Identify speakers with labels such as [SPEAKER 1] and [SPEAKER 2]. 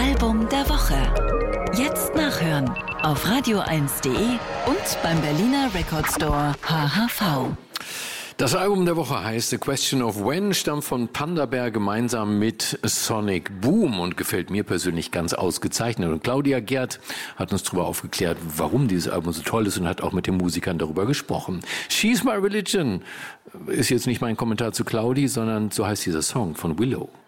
[SPEAKER 1] Album der Woche. Jetzt nachhören auf radio1.de und beim Berliner Record Store HHV.
[SPEAKER 2] Das Album der Woche heißt The Question of When, stammt von Panda Bear gemeinsam mit Sonic Boom und gefällt mir persönlich ganz ausgezeichnet. Und Claudia Gerd hat uns darüber aufgeklärt, warum dieses Album so toll ist und hat auch mit den Musikern darüber gesprochen. She's My Religion ist jetzt nicht mein Kommentar zu Claudi, sondern so heißt dieser Song von Willow.